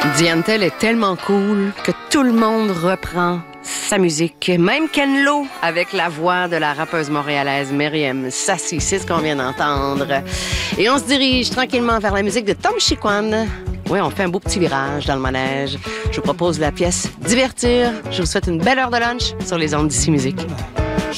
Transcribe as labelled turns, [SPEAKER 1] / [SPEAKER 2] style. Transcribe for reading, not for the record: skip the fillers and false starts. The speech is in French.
[SPEAKER 1] Diantel est tellement cool que tout le monde reprend sa musique. Même Ken Lo avec la voix de la rappeuse montréalaise Myriam Sassi. C'est ce qu'on vient d'entendre. Et on se dirige tranquillement vers la musique de Tom Chiquan. Oui, on fait un beau petit virage dans le manège. Je vous propose la pièce Divertir. Je vous souhaite une belle heure de lunch sur les ondes d'Ici Musique.